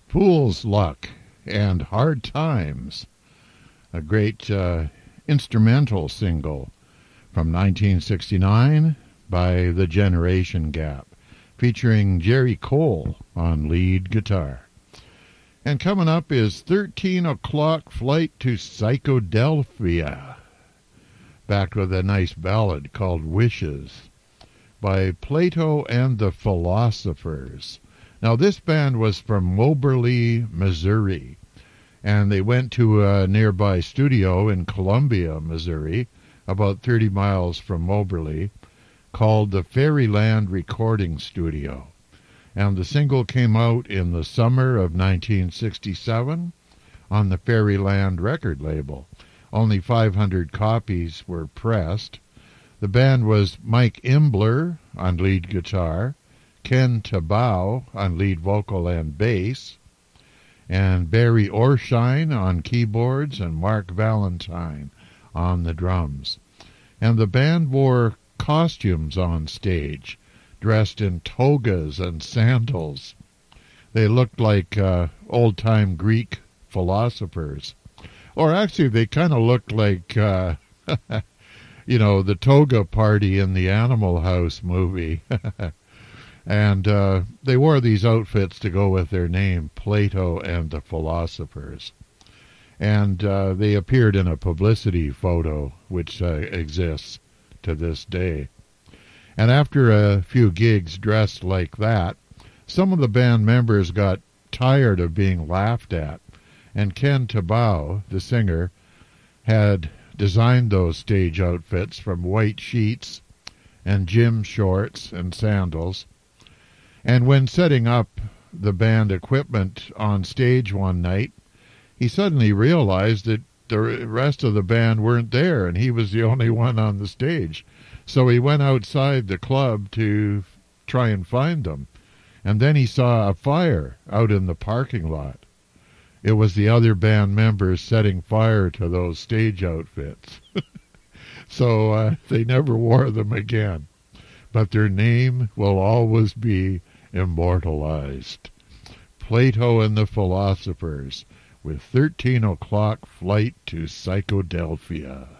Fool's Luck and Hard Times, a great instrumental single from 1969 by The Generation Gap, featuring Jerry Cole on lead guitar. And coming up is 13 O'Clock Flight to Psychodelphia, backed with a nice ballad called Wishes by Plato and the Philosophers. Now, this band was from Moberly, Missouri, and they went to a nearby studio in Columbia, Missouri, about 30 miles from Moberly, called the Fairyland Recording Studio. And the single came out in the summer of 1967 on the Fairyland record label. Only 500 copies were pressed. The band was Mike Imbler on lead guitar, Ken Tabau on lead vocal and bass, and Barry Orshine on keyboards and Mark Valentine on the drums. And the band wore costumes on stage, dressed in togas and sandals. They looked like old-time Greek philosophers. Or actually, they kind of looked like, the toga party in the Animal House movie. And they wore these outfits to go with their name, Plato and the Philosophers. And they appeared in a publicity photo, which exists to this day. And after a few gigs dressed like that, some of the band members got tired of being laughed at, and Ken Tabau, the singer, had designed those stage outfits from white sheets and gym shorts and sandals. And when setting up the band equipment on stage one night, he suddenly realized that the rest of the band weren't there, and he was the only one on the stage. So he went outside the club to try and find them. And then he saw a fire out in the parking lot. It was the other band members setting fire to those stage outfits. So they never wore them again. But their name will always be immortalized. Plato and the Philosophers with 13 O'Clock Flight to Psychodelphia.